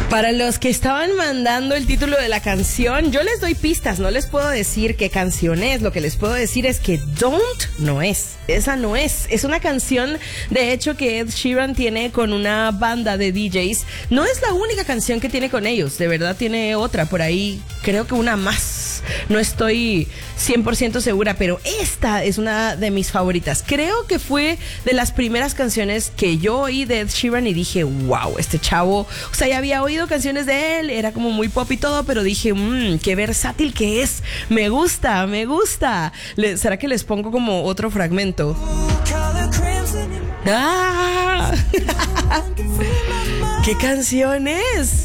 Para los que estaban mandando el título de la canción, yo les doy pistas, no les puedo decir qué canción es, lo que les puedo decir es que Don't no es, esa no es una canción de hecho que Ed Sheeran tiene con una banda de DJs, no es la única canción que tiene con ellos, de verdad tiene otra por ahí, creo que una más, no estoy 100% segura, pero esta es una de mis favoritas, creo que fue de las primeras canciones que yo oí de Ed Sheeran y dije, wow, este chavo, o sea, ya había oído canciones de él, era como muy pop y todo, pero dije, qué versátil que es, me gusta. ¿Será que les pongo como otro fragmento? ¡Ah! ¿Qué canción es?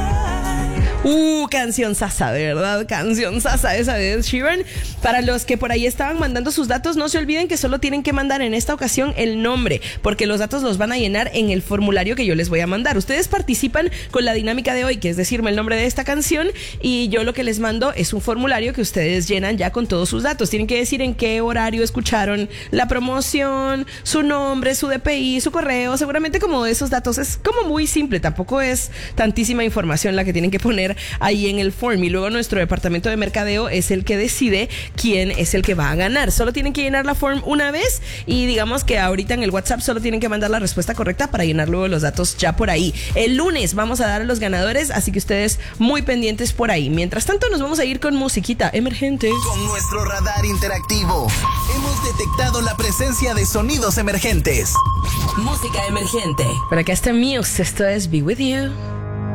Canción sasa, de verdad, canción sasa esa de Ed Sheeran. Para los que por ahí estaban mandando sus datos, no se olviden que solo tienen que mandar en esta ocasión el nombre, porque los datos los van a llenar en el formulario que yo les voy a mandar. Ustedes participan con la dinámica de hoy, que es decirme el nombre de esta canción, y yo lo que les mando es un formulario que ustedes llenan ya con todos sus datos. Tienen que decir en qué horario escucharon la promoción, su nombre, su DPI, su correo, seguramente como esos datos. Es como muy simple, tampoco es tantísima información la que tienen que poner ahí en el form, y luego nuestro departamento de mercadeo es el que decide quién es el que va a ganar. Solo tienen que llenar la form una vez y digamos que ahorita en el WhatsApp solo tienen que mandar la respuesta correcta para llenar luego los datos ya por ahí. El lunes vamos a dar a los ganadores, así que ustedes muy pendientes por ahí. Mientras tanto nos vamos a ir con musiquita emergente. Con nuestro radar interactivo hemos detectado la presencia de sonidos emergentes. Música emergente. Para que esté Muse, esto es Be With You.